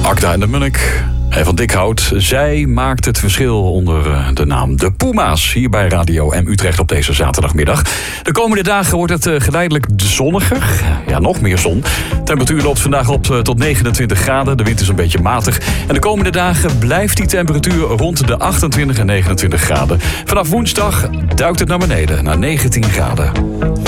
Agda en de Munnik en van Dikhout. Zij maakt het verschil onder de naam De Puma's. Hier bij Radio M Utrecht op deze zaterdagmiddag. De komende dagen wordt het geleidelijk zonniger. Ja, nog meer zon. De temperatuur loopt vandaag op tot 29 graden. De wind is een beetje matig. En de komende dagen blijft die temperatuur rond de 28 en 29 graden. Vanaf woensdag duikt het naar beneden, naar 19 graden.